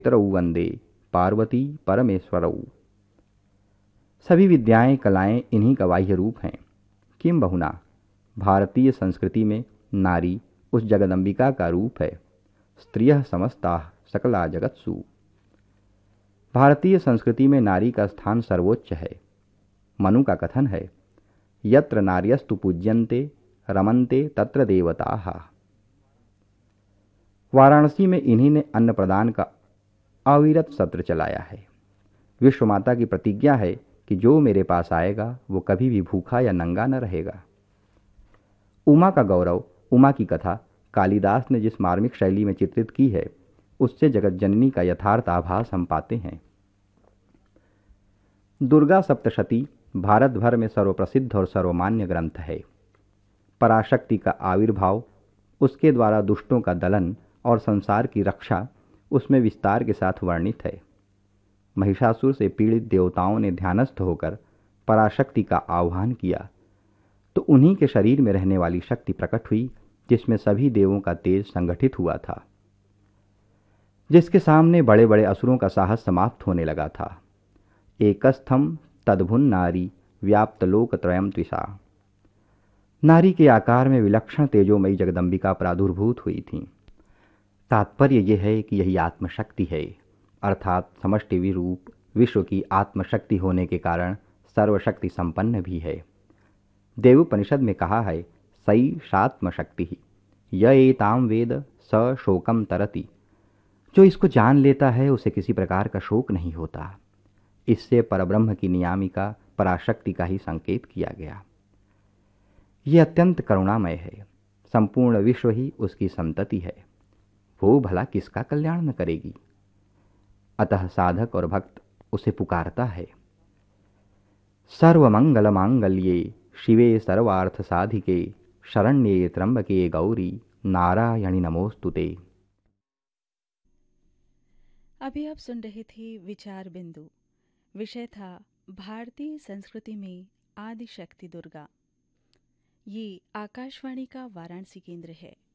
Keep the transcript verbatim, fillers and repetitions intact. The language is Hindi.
तरऊ वंदे पार्वती परमेश्वरऊ। सभी विद्याएं कलाएं इन्हीं का बाह्य रूप हैं। किम बहुना भारतीय संस्कृति में नारी उस जगदम्बिका का रूप है। स्त्रियः समस्ताः सकला जगत्सु। भारतीय संस्कृति में नारी का स्थान सर्वोच्च है। मनु का कथन है, यत्र नार्यस्तु पूज्यन्ते रमन्ते तत्र देवताः। वाराणसी में इन्हीं ने अन्न प्रदान का अविरत सत्र चलाया है। विश्व माता की प्रतिज्ञा है कि जो मेरे पास आएगा वो कभी भी भूखा या नंगा न रहेगा। उमा का गौरव, उमा की कथा कालिदास ने जिस मार्मिक शैली में चित्रित की है, उससे जगत जननी का यथार्थ आभास हम पाते हैं। दुर्गा सप्तशती भारत भर में सर्वप्रसिद्ध और सर्वमान्य ग्रंथ है। पराशक्ति का आविर्भाव, उसके द्वारा दुष्टों का दलन और संसार की रक्षा उसमें विस्तार के साथ वर्णित है। महिषासुर से पीड़ित देवताओं ने ध्यानस्थ होकर पराशक्ति का आह्वान किया तो उन्हीं के शरीर में रहने वाली शक्ति प्रकट हुई, जिसमें सभी देवों का तेज संगठित हुआ था, जिसके सामने बड़े बड़े असुरों का साहस समाप्त होने लगा था। एकस्थम तद्भुन नारी व्याप्त लोक त्रयम त्विषा। नारी के आकार में विलक्षण तेजोमयी जगदम्बिका प्रादुर्भूत हुई थी। तात्पर्य यह है कि यही आत्मशक्ति है, अर्थात समष्टि विरूप विश्व की आत्मशक्ति होने के कारण सर्वशक्ति संपन्न भी है। देवोपनिषद में कहा है, सई शात्मशक्ति ही य एताम वेद स शोकम तरति। जो इसको जान लेता है उसे किसी प्रकार का शोक नहीं होता। इससे परब्रह्म की नियामिका पराशक्ति का ही संकेत किया गया। यह अत्यंत करुणामय है। संपूर्ण विश्व ही उसकी संतति है। वो भला किसका कल्याण न करेगी। अतः साधक और भक्त उसे पुकारता है। सर्वमंगल मांगल्ये शिवे सर्वार्थ साधिके शरण्ये त्र्यंबके गौरी नारायणी नमोस्तुते। अभी आप सुन रहे थे विचार बिंदु। विषय था भारतीय संस्कृति में आदि शक्ति दुर्गा। ये आकाशवाणी का वाराणसी केंद्र है।